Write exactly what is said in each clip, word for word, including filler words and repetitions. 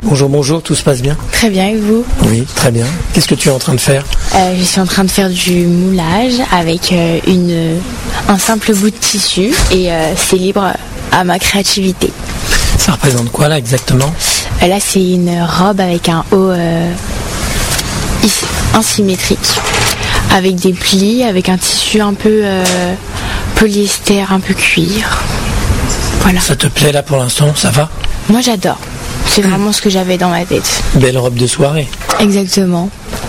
Bonjour, bonjour, tout se passe bien? Très bien, et vous? Oui, très bien. Qu'est-ce que tu es en train de faire? euh, Je suis en train de faire du moulage avec euh, une, un simple bout de tissu et euh, c'est libre à ma créativité. Ça représente quoi là exactement? euh, Là c'est une robe avec un haut euh, asymétrique, avec des plis, avec un tissu un peu euh, polyester, un peu cuir. Voilà. Ça te plaît là pour l'instant, ça va? Moi j'adore, c'est vraiment ce que j'avais dans ma tête. Belle robe de soirée. Exactement.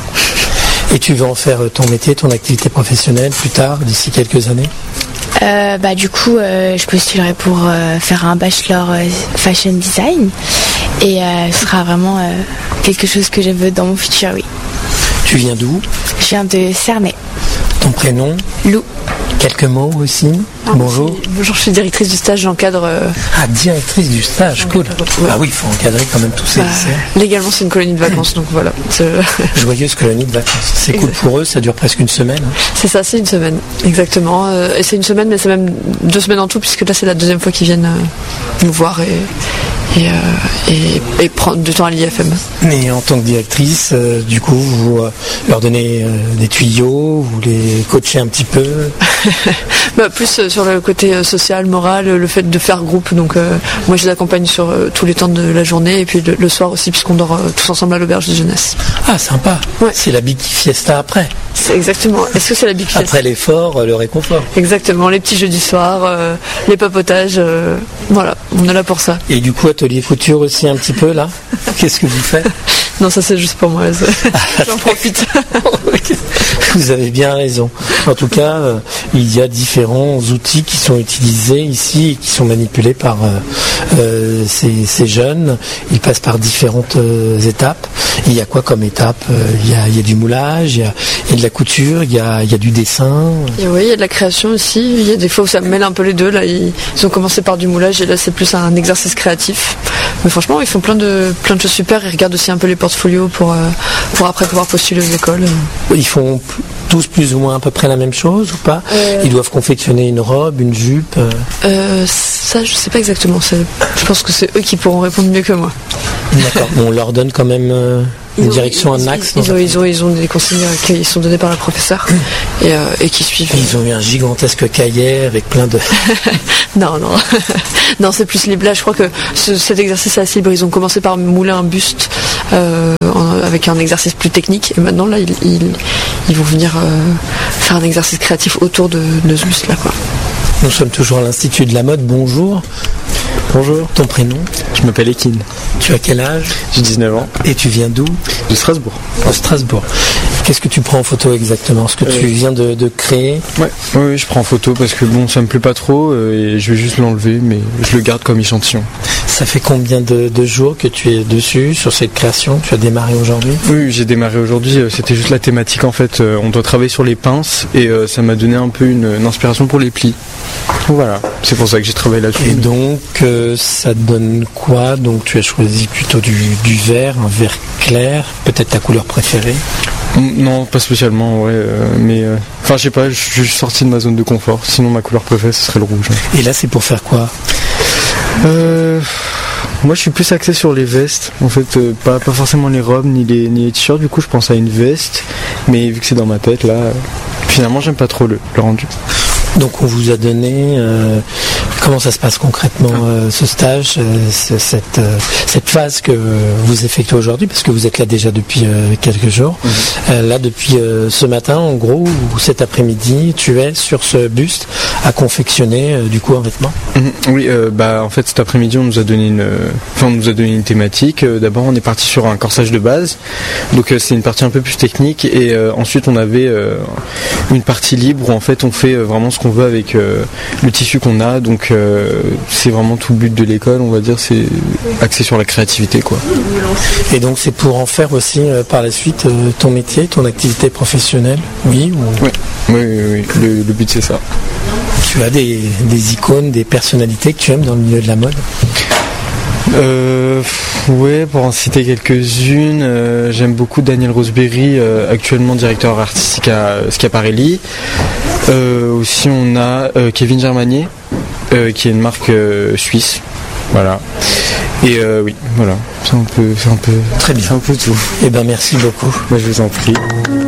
Et tu veux en faire ton métier, ton activité professionnelle plus tard, d'ici quelques années? euh, bah, Du coup, euh, je postulerai pour euh, faire un bachelor euh, fashion design et euh, ce sera vraiment euh, quelque chose que je veux dans mon futur, oui. Tu viens d'où? Je viens de Cernay. Ton prénom? Lou. Quelques mots aussi? Ah, Bonjour. Je suis, bonjour, je suis directrice du stage, j'encadre... Euh... Ah, directrice du stage, cool. Ah oui, il faut encadrer quand même tous ces bah, lycéens. Légalement, c'est une colonie de vacances, donc voilà. Joyeuse colonie de vacances. C'est cool pour eux, ça dure presque une semaine. Hein. C'est ça, c'est une semaine, exactement. Euh, et c'est une semaine, mais c'est même deux semaines en tout, puisque là, c'est la deuxième fois qu'ils viennent euh, nous voir et, et, euh, et, et prendre du temps à l'I F M. Mais en tant que directrice, euh, du coup, vous euh, leur donnez euh, des tuyaux, vous les coachez un petit peu? bah, Plus euh, sur le côté euh, social, moral, le fait de faire groupe. Donc euh, moi, je les accompagne sur euh, tous les temps de la journée et puis le, le soir aussi, puisqu'on dort euh, tous ensemble à l'auberge de jeunesse. Ah, sympa. Ouais. C'est la big fiesta après. C'est exactement. Est-ce que c'est la big fiesta? Après l'effort, le réconfort. Exactement, les petits jeudis soirs, euh, les papotages, euh, voilà, on est là pour ça. Et du coup, atelier couture aussi un petit peu là? Qu'est-ce que vous faites? Non, ça c'est juste pour moi, j'en profite. Vous avez bien raison. En tout cas, euh, il y a différents outils qui sont utilisés ici et qui sont manipulés par euh, euh, ces, ces jeunes. Ils passent par différentes euh, étapes. Et il y a quoi comme étape? euh, il, y a, il y a du moulage, il y a, il y a de la couture, il y a, il y a du dessin. Et oui, il y a de la création aussi. Il y a des fois où ça mêle un peu les deux. Là, ils, ils ont commencé par du moulage et là, c'est plus un exercice créatif. Mais franchement, ils font plein de, plein de choses super. Ils regardent aussi un peu les portfolios pour, euh, pour après pouvoir postuler aux écoles. Ils font tous plus ou moins à peu près la même chose ou pas? euh... Ils doivent confectionner une robe, une jupe euh... Euh, Ça, je sais pas exactement. Je pense que c'est eux qui pourront répondre mieux que moi. D'accord. Bon, on leur donne quand même euh, une ont, direction, ils, un axe. Ils, ils, ont, ils, ont, ils ont des consignes qui sont données par la professeure et, euh, et qui suivent. Ils ont eu un gigantesque cahier avec plein de... non, non. non, c'est plus libre. Là, je crois que ce, cet exercice est assez libre. Ils ont commencé par mouler un buste euh, en, avec un exercice plus technique. Et maintenant, là, ils, ils, ils vont venir euh, faire un exercice créatif autour de, de ce buste-là, quoi. Nous sommes toujours à l'Institut de la mode. Bonjour. Bonjour. Ton prénom? Je m'appelle Ekin. Tu as quel âge? J'ai dix-neuf ans. Et tu viens d'où? De Strasbourg. De Strasbourg. Qu'est-ce que tu prends en photo exactement? Ce que euh... tu viens de, de créer? Ouais. Oui, oui, je prends en photo parce que bon, ça me plaît pas trop euh, et je vais juste l'enlever, mais je le garde comme échantillon. Ça fait combien de, de jours que tu es dessus, sur cette création? Tu as démarré aujourd'hui? Oui, j'ai démarré aujourd'hui. C'était juste la thématique en fait. On doit travailler sur les pinces et euh, ça m'a donné un peu une, une inspiration pour les plis. Voilà, c'est pour ça que j'ai travaillé là-dessus. Et donc, euh, ça donne quoi? Donc, tu as choisi plutôt du, du vert, un vert clair, peut-être ta couleur préférée? Non, pas spécialement, ouais, euh, mais... Enfin, euh, je sais pas, je suis sorti de ma zone de confort, sinon ma couleur préférée, ce serait le rouge. Et là, c'est pour faire quoi? Euh... Moi, je suis plus axé sur les vestes, en fait, euh, pas, pas forcément les robes, ni les, ni les t-shirts, du coup, je pense à une veste, mais vu que c'est dans ma tête, là, euh, finalement, j'aime pas trop le, le rendu. Donc on vous a donné, euh, comment ça se passe concrètement euh, ce stage, euh, cette, euh, cette phase que vous effectuez aujourd'hui, parce que vous êtes là déjà depuis euh, quelques jours. Mmh. Euh, là depuis euh, ce matin, en gros, ou cet après-midi, tu es sur ce buste à confectionner euh, du coup un vêtement. Mmh. Oui, euh, bah en fait cet après-midi on nous a donné une, enfin on nous a donné une thématique. Euh, d'abord on est parti sur un corsage de base, donc euh, c'est une partie un peu plus technique, et euh, ensuite on avait euh, une partie libre où en fait on fait euh, vraiment ce qu'on veut avec euh, le tissu qu'on a, donc euh, c'est vraiment tout le but de l'école, on va dire, c'est axé sur la créativité, quoi. Et donc c'est pour en faire aussi euh, par la suite euh, ton métier, ton activité professionnelle, oui ou... Oui, oui, oui, oui. Le, le but c'est ça. Tu as des, des icônes, des personnalités que tu aimes dans le milieu de la mode? Euh, ouais, pour en citer quelques-unes, euh, j'aime beaucoup Daniel Roseberry, euh, actuellement directeur artistique à Schiaparelli. Euh, aussi on a euh, Kevin Germanier, euh, qui est une marque euh, suisse, voilà. Et euh, oui, voilà, c'est un peu, c'est un peu, Très bien. c'est un peu tout. Eh ben merci beaucoup. Moi, je vous en prie.